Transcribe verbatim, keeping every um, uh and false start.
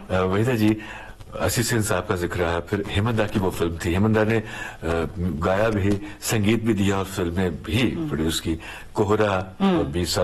वहीदा जी, असी सिंह साहब का जिक्र आया, फिर हेमंत दा की वो फिल्म थी, हेमंत दा ने गाया भी, संगीत भी दिया और फिल्में भी प्रोड्यूस की, कोहरा और बीस